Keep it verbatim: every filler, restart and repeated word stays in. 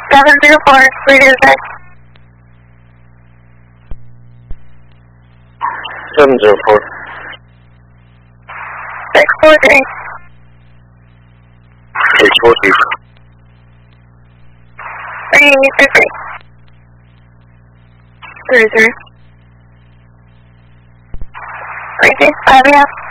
seven zero four, radio check. seven zero four. six four three. six four three. three three three. three three. three three, five, yeah.